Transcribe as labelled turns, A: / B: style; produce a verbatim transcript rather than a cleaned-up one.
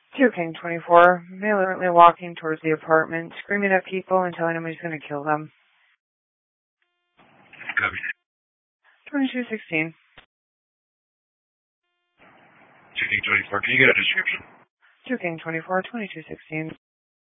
A: two King twenty-four, male currently walking towards the apartment, screaming at people and telling them he's going to kill them.
B: Copy.
A: twenty-two sixteen.
B: two King twenty-four, can you get a description?
A: two King twenty-four, twenty-two sixteen.